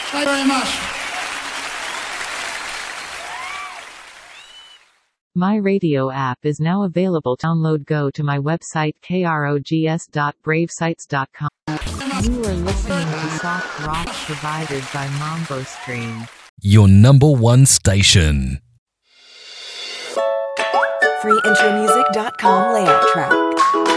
Thank you very much. My radio app is now available. Download. Go to my website krogs.bravesites.com. You are listening to soft rock provided by Mambo Stream. Your number one station. freeintromusic.com layout track.